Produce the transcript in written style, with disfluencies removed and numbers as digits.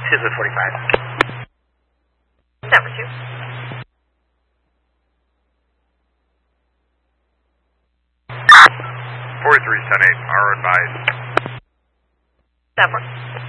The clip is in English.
Chisholm 45. Number 2. 4310-8, are advised. Number.